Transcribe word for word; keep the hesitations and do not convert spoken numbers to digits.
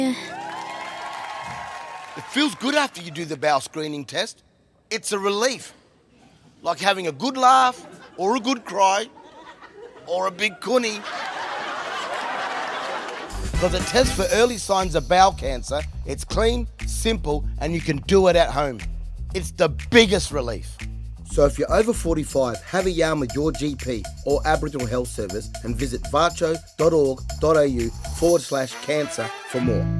Yeah. It feels good after you do the bowel screening test. It's a relief. Like having a good laugh, or a good cry, or a big cunny. Because it tests for early signs of bowel cancer. It's clean, simple, and you can do it at home. It's the biggest relief. So if you're over forty-five, have a yarn with your G P or Aboriginal Health Service and visit varcho.org.au forward slash cancer for more.